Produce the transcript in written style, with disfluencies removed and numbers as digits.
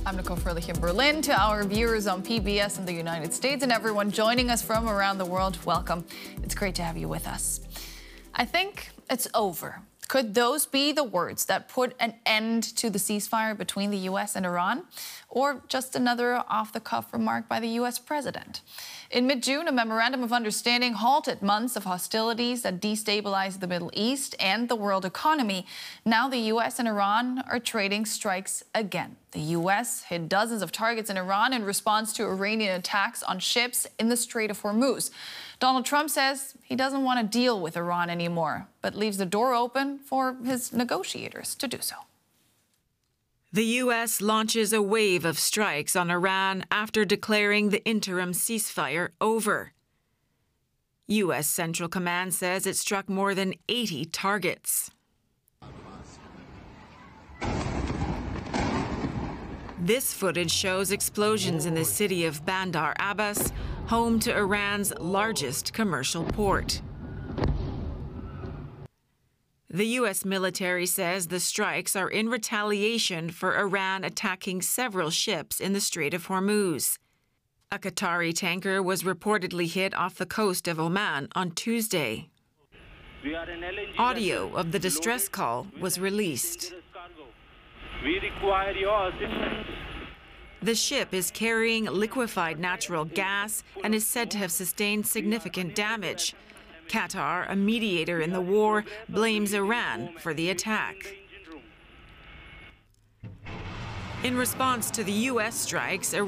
I'm Nicole Furley in Berlin. To our viewers on PBS in the United States and everyone joining us from around the world, welcome. It's great to have you with us. I think it's over. Could those be the words that put an end to the ceasefire between the U.S. and Iran? Or just another off-the-cuff remark by the U.S. president? In mid-June, a memorandum of understanding halted months of hostilities that destabilized the Middle East and the world economy. Now the U.S. and Iran are trading strikes again. The U.S. hit dozens of targets in Iran in response to Iranian attacks on ships in the Strait of Hormuz. Donald Trump says he doesn't want to deal with Iran anymore, but leaves the door open for his negotiators to do so. The U.S. launches a wave of strikes on Iran after declaring the interim ceasefire over. U.S. Central Command says it struck more than 80 targets. This footage shows explosions in the city of Bandar Abbas, home to Iran's largest commercial port. The U.S. military says the strikes are in retaliation for Iran attacking several ships in the Strait of Hormuz. A Qatari tanker was reportedly hit off the coast of Oman on Tuesday. Audio of the distress call was released. We require your assistance. The ship is carrying liquefied natural gas and is said to have sustained significant damage. Qatar, a mediator in the war, blames Iran for the attack. In response to the U.S. strikes,